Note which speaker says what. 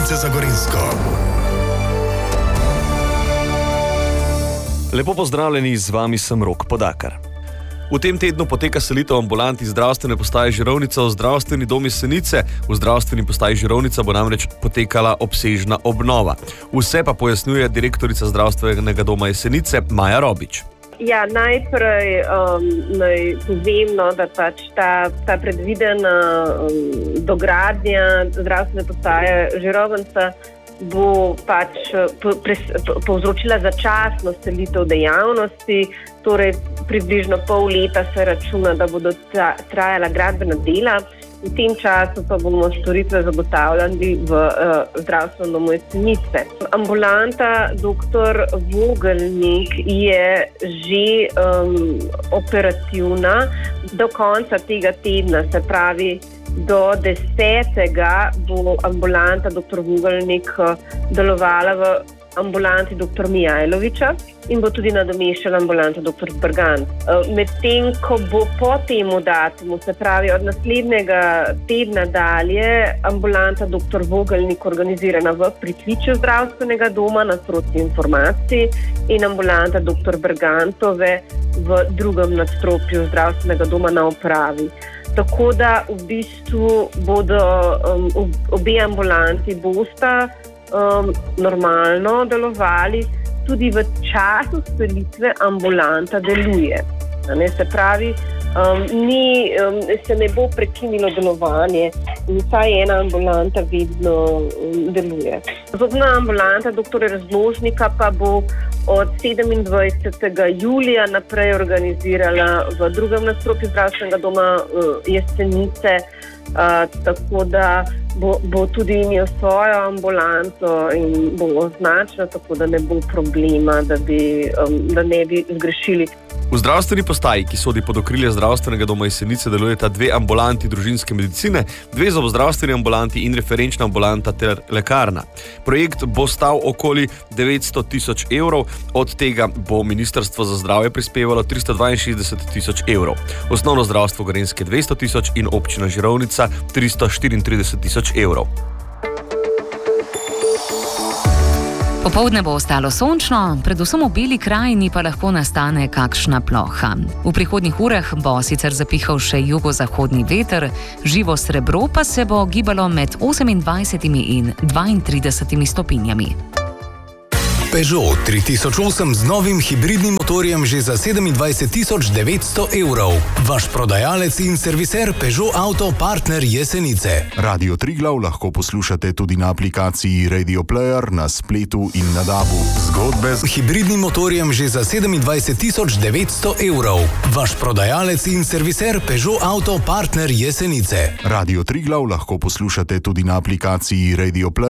Speaker 1: ambulance za Gorenjsko.
Speaker 2: Lepo pozdravljeni, z vami sem Rok Podakar. V tem tednu poteka selitev ambulant iz zdravstvene postaje Žirovnica v zdravstveni dom Jesenice. V zdravstveni postaji Žirovnica bo namreč potekala obsežna obnova. Vse pa pojasnjuje direktorica zdravstvenega doma Jesenice Maja Robič.
Speaker 3: Ja, najprej naj povem, da pač ta predvidena dogradnja zdravstvene postaje Žirovnica bo pač povzročila začasno selitev dejavnosti, torej približno pol leta se računa, da bodo trajala gradbena dela. V tem času pa bomo storitve zagotavljali v zdravstvenem domu Jesenice. Ambulanta dr. Vogelnik je že operativna do konca tega tedna, se pravi do 10. bo ambulanta dr. Vogelnik delovala v ambulanti dr. Mijajloviča in bo tudi nadomeščala ambulanta dr. Bergant. Medtem, ko bo po temu datumu, se pravi od naslednjega tedna dalje, ambulanta dr. Vogelnik organizirana v pritličju zdravstvenega doma na sproti informacij in ambulanta dr. Bergantove v drugem nadstropju zdravstvenega doma na upravi. Tako da v bistvu bodo obe ambulanti bosta normalno delovali, tudi v času selitve ambulanta deluje. Se pravi, se ne bo prekinilo delovanje in vsaj ena ambulanta vedno deluje. Zobna ambulanta dr. Razložnika pa bo od 27. julija naprej organizirala v drugem nadstropju zdravstvenega doma Jesenice, tako da bo tudi imel svojo ambulanto in bo označena, tako da ne bo problema, da ne bi zgrešili.
Speaker 2: V zdravstveni postaji, ki sodi pod okrilje zdravstvenega doma Jesenice, delujeta 2 ambulanti družinske medicine, 2 zobozdravstveni ambulanti in referenčna ambulanta ter lekarna. Projekt bo stal okoli 900 tisoč evrov, od tega bo Ministrstvo za zdravje prispevalo 362 tisoč evrov. Osnovno zdravstvo Gorenjske 200 tisoč in občina Žirovnica 334 tisoč evrov.
Speaker 4: Popoldne bo ostalo sončno, predvsem v Beli krajini pa lahko nastane kakšna ploha. V prihodnjih urah bo sicer zapihal še jugozahodni veter, živo srebro pa se bo gibalo med 28 in 32 stopinjami.
Speaker 1: Peugeot 3008 z novim hibridnim motorjem že za 27.900 evrov. Vaš prodajalec in serviser Peugeot Auto Partner Jesenice.
Speaker 5: Radio Triglav lahko poslušate tudi na aplikaciji Radio Player, na spletu in na DAB-u.
Speaker 1: Zgodbe z hibridnim motorjem že za 27.900 evrov. Vaš prodajalec in serviser Peugeot Auto Partner Jesenice.
Speaker 5: Radio Triglav lahko poslušate tudi na aplikaciji Radio Player.